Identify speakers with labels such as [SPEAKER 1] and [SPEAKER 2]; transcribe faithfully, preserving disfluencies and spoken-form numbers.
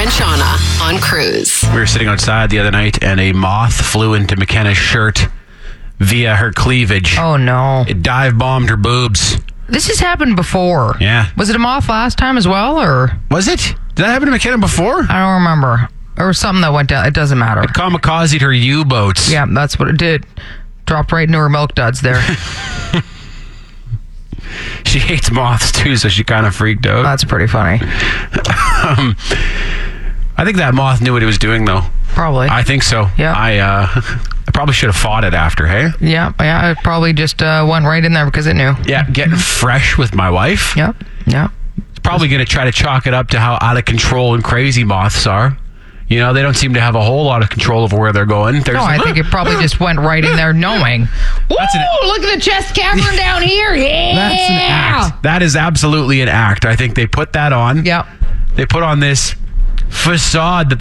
[SPEAKER 1] and Shauna on Cruise.
[SPEAKER 2] We were sitting outside the other night and a moth flew into McKenna's shirt via her cleavage.
[SPEAKER 3] Oh, no.
[SPEAKER 2] It dive bombed her boobs.
[SPEAKER 3] This has happened before.
[SPEAKER 2] Yeah.
[SPEAKER 3] Was it a moth last time as well, or?
[SPEAKER 2] Was it? Did that happen to McKenna before?
[SPEAKER 3] I don't remember. Or something that went down. It doesn't matter.
[SPEAKER 2] It kamikazed her U-boats.
[SPEAKER 3] Yeah, that's what it did. Dropped right into her milk duds there.
[SPEAKER 2] She hates moths too, so she kind of freaked out.
[SPEAKER 3] That's pretty funny.
[SPEAKER 2] um, I think that moth knew what it was doing, though.
[SPEAKER 3] Probably.
[SPEAKER 2] I think so.
[SPEAKER 3] Yeah.
[SPEAKER 2] I, uh, I probably should have fought it after, hey?
[SPEAKER 3] Yeah, yeah. It probably just uh, went right in there because it knew.
[SPEAKER 2] Yeah, getting fresh with my wife.
[SPEAKER 3] Yep, yep.
[SPEAKER 2] It's probably going to try to chalk it up to how out of control and crazy moths are. You know, they don't seem to have a whole lot of control of where they're going. They're
[SPEAKER 3] No,
[SPEAKER 2] just
[SPEAKER 3] I
[SPEAKER 2] like,
[SPEAKER 3] think it probably just went right in there knowing. Woo,
[SPEAKER 2] That's an-
[SPEAKER 3] look at the chest cavern down here. Yeah.
[SPEAKER 2] That's an act. That is absolutely an act. I think they put that on.
[SPEAKER 3] Yep.
[SPEAKER 2] They put on this facade that